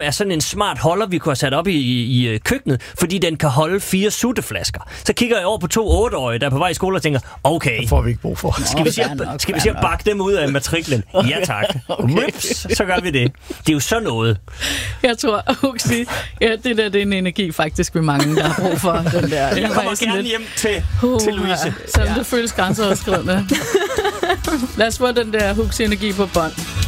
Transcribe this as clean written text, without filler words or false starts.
er sådan en smart holder, vi kunne have sat op i køkkenet, fordi den kan holde 4 sutteflasker. Så kigger jeg over på 2 8-årige, der er på vej i skole og tænker, okay, det får vi ikke brug for. Skal vi se at bakke dem ud af matriklen? Ja tak. Rips, så gør vi det. Det er jo sådan noget. Jeg tror, Huxi, det er en energi faktisk ved mange, der har brug for den der. Jeg kommer gerne hjem til Louise. Selvom det føles grænseoverskridende. Lad os få den der Huxi-energi på bånd.